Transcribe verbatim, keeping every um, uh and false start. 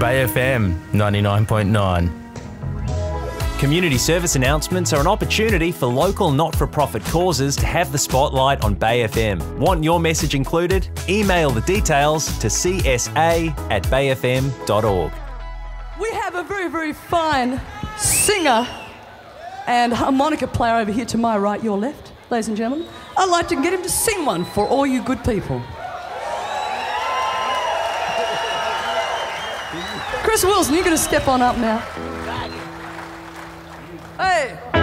Bay F M ninety-nine point nine. Community service announcements are an opportunity for local not-for-profit causes to have the spotlight on Bay F M. Want your message included? Email the details to c s a at bay f m dot org. We have a very, very fine singer and harmonica player over here to my right, your left, ladies and gentlemen. I'd like to get him to sing one for all you good people. Chris Wilson, you're going to step on up now. Hey!